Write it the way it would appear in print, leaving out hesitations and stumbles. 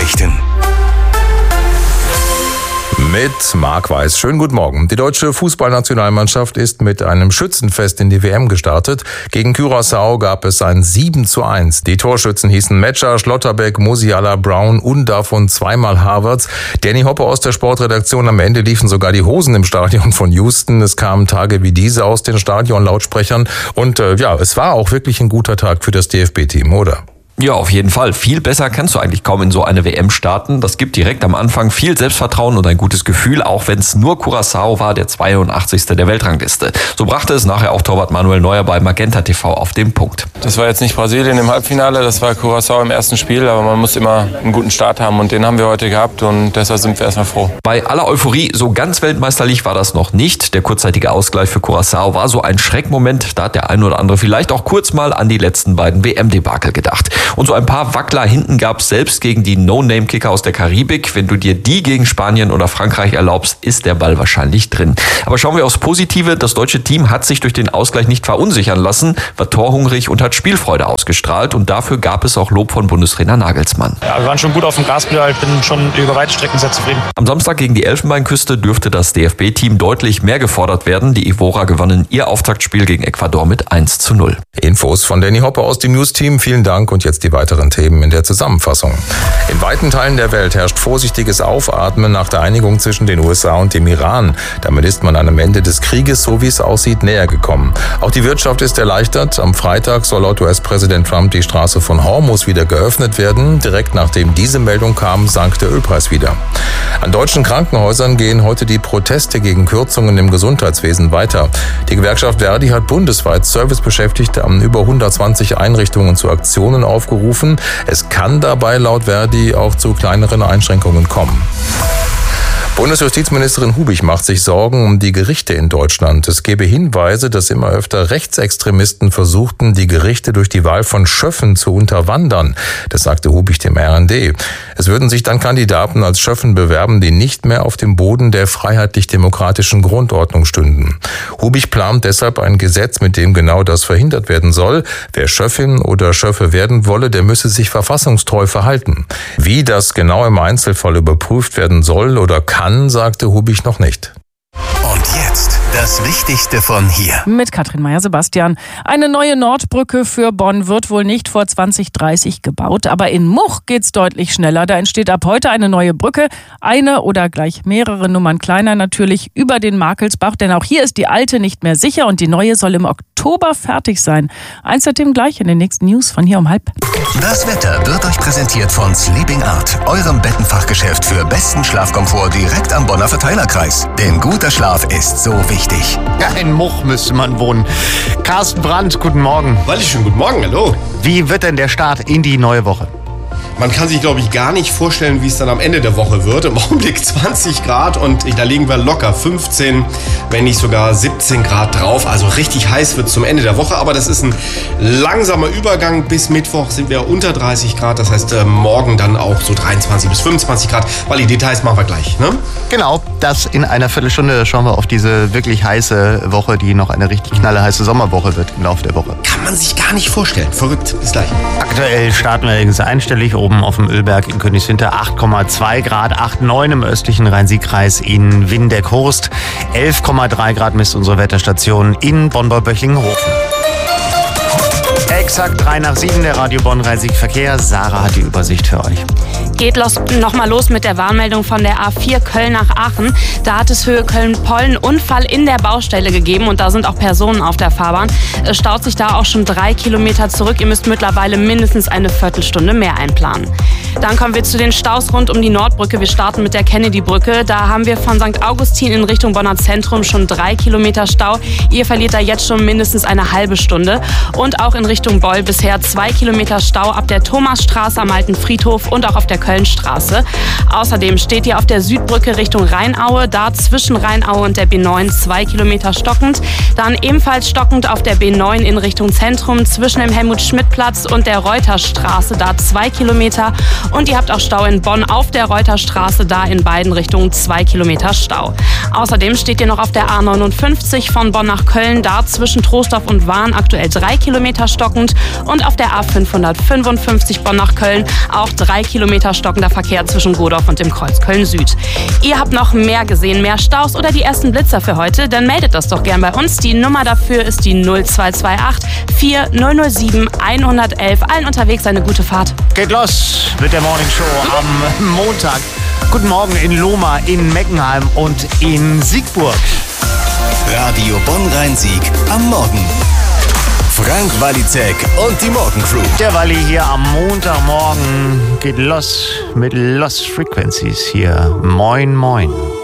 Nachrichten. Mit Marc Weiß. Schönen guten Morgen. Die deutsche Fußballnationalmannschaft ist mit einem Schützenfest in die WM gestartet. Gegen Curaçao gab es ein 7:1. Die Torschützen hießen Metscher, Schlotterbeck, Musiala, Brown und davon zweimal Havertz. Danny Hoppe aus der Sportredaktion. Am Ende liefen sogar die Hosen im Stadion von Houston. Es kamen Tage wie diese aus den Stadionlautsprechern. Und es war auch wirklich ein guter Tag für das DFB-Team, oder? Ja, auf jeden Fall. Viel besser kannst du eigentlich kaum in so eine WM starten. Das gibt direkt am Anfang viel Selbstvertrauen und ein gutes Gefühl, auch wenn es nur Curaçao war, der 82. der Weltrangliste. So brachte es nachher auch Torwart Manuel Neuer bei Magenta TV auf den Punkt. Das war jetzt nicht Brasilien im Halbfinale, das war Curaçao im ersten Spiel, aber man muss immer einen guten Start haben und den haben wir heute gehabt und deshalb sind wir erstmal froh. Bei aller Euphorie, so ganz weltmeisterlich war das noch nicht. Der kurzzeitige Ausgleich für Curaçao war so ein Schreckmoment. Da hat der ein oder andere vielleicht auch kurz mal an die letzten beiden WM-Debakel gedacht. Und so ein paar Wackler hinten gab es selbst gegen die No-Name-Kicker aus der Karibik. Wenn du dir die gegen Spanien oder Frankreich erlaubst, ist der Ball wahrscheinlich drin. Aber schauen wir aufs Positive. Das deutsche Team hat sich durch den Ausgleich nicht verunsichern lassen, war torhungrig und hat Spielfreude ausgestrahlt. Und dafür gab es auch Lob von Bundestrainer Nagelsmann. Ja, wir waren schon gut auf dem Gaspedal. Ich bin schon über weite Strecken sehr zufrieden. Am Samstag gegen die Elfenbeinküste dürfte das DFB-Team deutlich mehr gefordert werden. Die Ivora gewannen ihr Auftaktspiel gegen Ecuador mit 1:0. Infos von Danny Hoppe aus dem News-Team. Vielen Dank und jetzt die weiteren Themen in der Zusammenfassung. In weiten Teilen der Welt herrscht vorsichtiges Aufatmen nach der Einigung zwischen den USA und dem Iran. Damit ist man einem Ende des Krieges, so wie es aussieht, näher gekommen. Auch die Wirtschaft ist erleichtert. Am Freitag soll laut US-Präsident Trump die Straße von Hormuz wieder geöffnet werden. Direkt nachdem diese Meldung kam, sank der Ölpreis wieder. An deutschen Krankenhäusern gehen heute die Proteste gegen Kürzungen im Gesundheitswesen weiter. Die Gewerkschaft Verdi hat bundesweit Servicebeschäftigte an über 120 Einrichtungen zu Aktionen aufgerufen. Es kann dabei laut Verdi auch zu kleineren Einschränkungen kommen. Bundesjustizministerin Hubich macht sich Sorgen um die Gerichte in Deutschland. Es gebe Hinweise, dass immer öfter Rechtsextremisten versuchten, die Gerichte durch die Wahl von Schöffen zu unterwandern. Das sagte Hubich dem RND. Es würden sich dann Kandidaten als Schöffen bewerben, die nicht mehr auf dem Boden der freiheitlich-demokratischen Grundordnung stünden. Hubich plant deshalb ein Gesetz, mit dem genau das verhindert werden soll. Wer Schöffin oder Schöffe werden wolle, der müsse sich verfassungstreu verhalten. Wie das genau im Einzelfall überprüft werden soll oder kann, sagte Hubich noch nicht. Und jetzt das Wichtigste von hier. Mit Katrin Meyer-Sebastian. Eine neue Nordbrücke für Bonn wird wohl nicht vor 2030 gebaut, aber in Much geht's deutlich schneller. Da entsteht ab heute eine neue Brücke, eine oder gleich mehrere Nummern kleiner natürlich, über den Markelsbach, denn auch hier ist die alte nicht mehr sicher und die neue soll im Oktober fertig sein. Außerdem gleich in den nächsten News von hier um 12:30. Das Wetter wird euch präsentiert von Sleeping Art, eurem Bettenfachgeschäft für besten Schlafkomfort direkt am Bonner Verteilerkreis. Denn guter Schlaf ist so wichtig. Ja, in Much müsste man wohnen. Carsten Brandt, guten Morgen. Schönen guten Morgen, hallo. Wie wird denn der Start in die neue Woche? Man kann sich, glaube ich, gar nicht vorstellen, wie es dann am Ende der Woche wird. Im Augenblick 20 Grad und da legen wir locker 15, wenn nicht sogar 17 Grad drauf. Also richtig heiß wird es zum Ende der Woche, aber das ist ein langsamer Übergang. Bis Mittwoch sind wir unter 30 Grad, das heißt morgen dann auch so 23 bis 25 Grad. Weil die Details machen wir gleich, ne? Genau, das in einer Viertelstunde schauen wir auf diese wirklich heiße Woche, die noch eine richtig knallheiße Sommerwoche wird im Laufe der Woche. Kann man sich gar nicht vorstellen. Verrückt. Bis gleich. Aktuell starten wir allerdings einstellig oben auf dem Ölberg in Königswinter 8,2 Grad, 8,9 im östlichen Rhein-Sieg-Kreis in Windeck-Horst, 11,3 Grad misst unsere Wetterstation in Bonn-Böchlingen-Hofen. Exakt 3:07 der Radio Bonn Rhein-Sieg-Verkehr. Sarah hat die Übersicht für euch. Geht nochmal los mit der Warnmeldung von der A4 Köln nach Aachen. Da hat es Höhe Köln-Pollen Unfall in der Baustelle gegeben und da sind auch Personen auf der Fahrbahn. Es staut sich da auch schon 3 Kilometer zurück. Ihr müsst mittlerweile mindestens eine Viertelstunde mehr einplanen. Dann kommen wir zu den Staus rund um die Nordbrücke. Wir starten mit der Kennedy-Brücke. Da haben wir von St. Augustin in Richtung Bonner Zentrum schon 3 Kilometer Stau. Ihr verliert da jetzt schon mindestens eine halbe Stunde. Und auch in Richtung Beul bisher 2 Kilometer Stau ab der Thomasstraße am Alten Friedhof und auch auf der Kölnstraße. Außerdem steht ihr auf der Südbrücke Richtung Rheinaue, da zwischen Rheinaue und der B9 2 Kilometer stockend. Dann ebenfalls stockend auf der B9 in Richtung Zentrum zwischen dem Helmut-Schmidt-Platz und der Reuterstraße, da 2 Kilometer. Und ihr habt auch Stau in Bonn auf der Reuterstraße, da in beiden Richtungen 2 Kilometer Stau. Außerdem steht ihr noch auf der A59 von Bonn nach Köln, da zwischen Troisdorf und Wahn aktuell 3 Kilometer stockend. Und auf der A555 Bonn nach Köln auch 3 Kilometer stockender Verkehr zwischen Godorf und dem Kreuz Köln-Süd. Ihr habt noch mehr gesehen, mehr Staus oder die ersten Blitzer für heute? Dann meldet das doch gern bei uns. Die Nummer dafür ist die 0228 4007 111. Allen unterwegs eine gute Fahrt. Geht los mit der Morning Show am Montag. Guten Morgen in Lohmar, in Meckenheim und in Siegburg. Radio Bonn-Rhein-Sieg am Morgen. Frank Walizek und die Morgencrew. Der Walli hier am Montagmorgen geht los mit Lost Frequencies hier. Moin, moin.